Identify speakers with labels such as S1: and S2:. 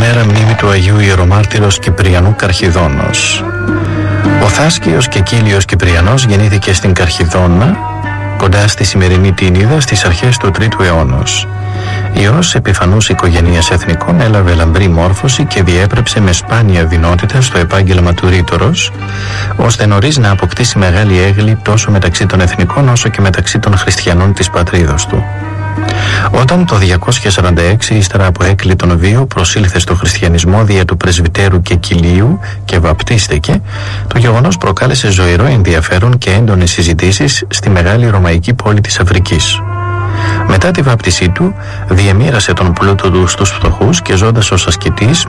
S1: ημέρα μνήμη του Αγίου Ιερομάρτυρος Κυπριανού Καρχιδόνος. Ο Θάσκιος και Κύλιος Κυπριανός γεννήθηκε στην Καρχιδόνα, κοντά στη σημερινή Τίνιδα, στις αρχές του 3ου αιώνος. Υιός επιφανούς οικογένειας εθνικών, έλαβε λαμπρή μόρφωση και διέπρεψε με σπάνια δεινότητα στο επάγγελμα του ρήτορος, ώστε νωρίς να αποκτήσει μεγάλη έγκλη τόσο μεταξύ των εθνικών όσο και μεταξύ των χριστιανών της πατρίδος του. Όταν το 246, ύστερα από έκλειτον βίο, προσήλθε στο χριστιανισμό δια του πρεσβυτέρου και Κυλίου και βαπτίστηκε, το γεγονός προκάλεσε ζωηρό ενδιαφέρον και έντονες συζητήσεις στη μεγάλη ρωμαϊκή πόλη της Αφρικής. Μετά τη βάπτισή του, διεμοίρασε τον πλούτο του στους φτωχούς και ζώντας ως ασκητής